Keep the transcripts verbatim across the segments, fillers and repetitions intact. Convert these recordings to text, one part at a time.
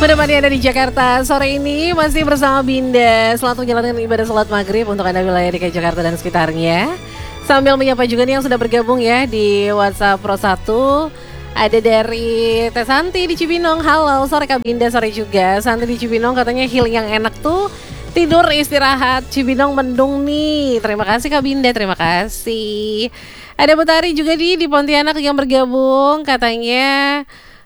menemani Anda di Jakarta sore ini masih bersama Binda. Selamat menjalankan ibadah salat maghrib untuk Anda wilayah D K I Jakarta dan sekitarnya. Sambil menyapa juga nih yang sudah bergabung ya di WhatsApp Pro satu. Ada dari Teh Santi di Cibinong. Halo, sore Kak Binda, sore juga. Santi di Cibinong katanya healing yang enak tuh tidur istirahat. Cibinong mendung nih. Terima kasih Kak Binda, terima kasih. Ada Butari juga di di Pontianak yang bergabung katanya.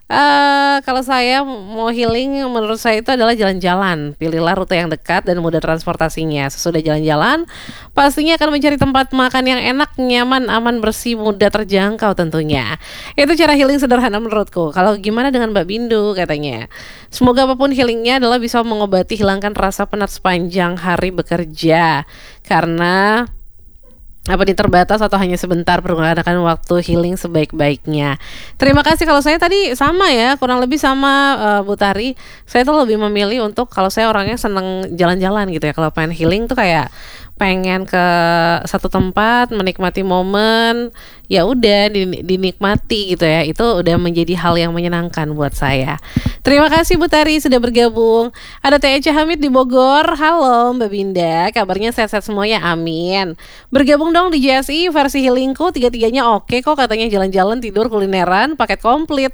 Uh, kalau saya mau healing, menurut saya itu adalah jalan-jalan. Pilihlah rute yang dekat dan mudah transportasinya. Sesudah jalan-jalan, pastinya akan mencari tempat makan yang enak, nyaman, aman, bersih, mudah terjangkau tentunya. Itu cara healing sederhana menurutku. Kalau gimana dengan Mbak Bindu katanya? Semoga apapun healingnya adalah bisa mengobati hilangkan rasa penat sepanjang hari bekerja. Karena apa ini terbatas atau hanya sebentar, pergunakan waktu healing sebaik-baiknya. Terima kasih. Kalau saya tadi sama ya, kurang lebih sama uh, Bu Tari. Saya tuh lebih memilih untuk, kalau saya orangnya seneng jalan-jalan gitu ya. Kalau pengen healing tuh kayak pengen ke satu tempat, menikmati momen, ya udah dinikmati gitu ya. Itu udah menjadi hal yang menyenangkan buat saya. Terima kasih Bu Tari sudah bergabung. Ada T E C Hamid di Bogor. Halo Mbak Binda, kabarnya sehat-sehat semuanya, amin. Bergabung dong di J S I versi healingku, tiga-tiganya oke kok katanya, jalan-jalan, tidur, kulineran, paket komplit.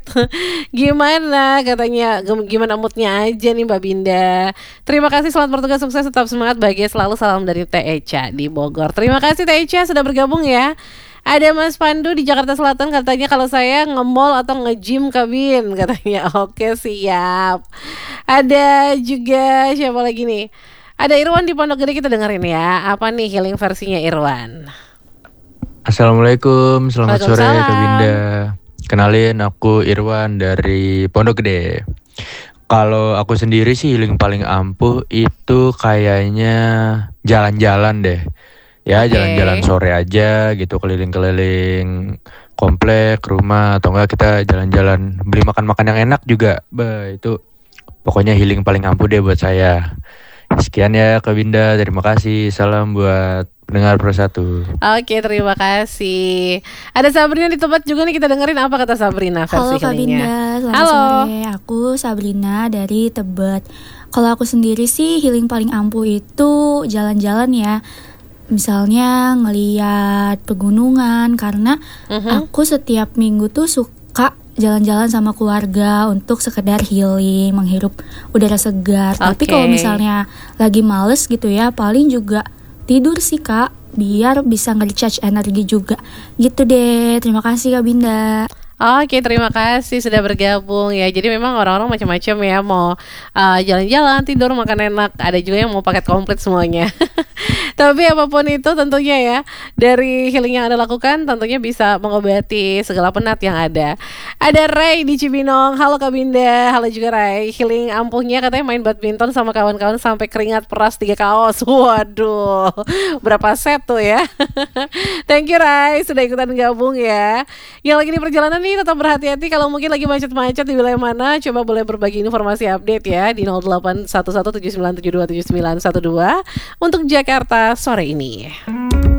Gimana katanya, gimana moodnya aja nih Mbak Binda. Terima kasih, selamat bertugas, sukses, tetap semangat, bahagia selalu, salam dari T E C di Bogor. Terima kasih T E C sudah bergabung ya. Ada Mas Pandu di Jakarta Selatan katanya kalau saya nge-mall atau nge-gym Kabin katanya. Oke, siap. Ada juga siapa lagi nih? Ada Irwan di Pondok Gede, kita dengerin ya. Apa nih healing versinya Irwan? Assalamualaikum, selamat sore Kak Binda. Kenalin, aku Irwan dari Pondok Gede. Kalau aku sendiri sih healing paling ampuh itu kayaknya jalan-jalan deh. Ya okay. Jalan-jalan sore aja gitu, keliling-keliling komplek, rumah, atau enggak kita jalan-jalan beli makan-makan yang enak juga. Bah, itu pokoknya healing paling ampuh deh buat saya. Sekian ya Kak Binda, terima kasih. Salam buat pendengar Pro satu. Oke, terima kasih. Ada Sabrina di tempat juga nih, kita dengerin apa kata Sabrina versi healingnya. Halo Kak Binda, selamat Halo. sore. Aku Sabrina dari Tebet. Kalau aku sendiri sih healing paling ampuh itu jalan-jalan ya. Misalnya ngeliat pegunungan, karena uh-huh. aku setiap minggu tuh suka jalan-jalan sama keluarga untuk sekedar healing, menghirup udara segar. Okay. Tapi kalau misalnya lagi males gitu ya, paling juga tidur sih Kak, biar bisa nge-recharge energi juga. Gitu deh, terima kasih Kak Binda. Oke, terima kasih sudah bergabung ya. Jadi memang orang-orang macam-macam ya, mau uh, jalan-jalan, tidur, makan enak. Ada juga yang mau paket komplit semuanya. Tapi apapun itu tentunya ya, dari healing yang Anda lakukan tentunya bisa mengobati segala penat yang ada. Ada Ray di Cibinong. Halo Kak Binda, halo juga Ray. Healing ampuhnya katanya main badminton sama kawan-kawan sampai keringat peras tiga kaos. Waduh, berapa set tuh ya. Thank you Ray sudah ikutan gabung ya. Yang lagi di perjalanan nih tetap berhati-hati, kalau mungkin lagi macet-macet di wilayah mana, coba boleh berbagi informasi update ya di nol delapan satu satu tujuh sembilan tujuh dua tujuh sembilan satu dua untuk Jakarta sore ini.